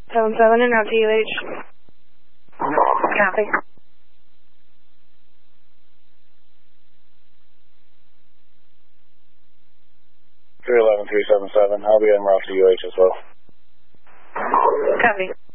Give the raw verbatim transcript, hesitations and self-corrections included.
seven seven and route to U H. Copy. three eleven three seven seven, I'll be en route to U H as well. Copy.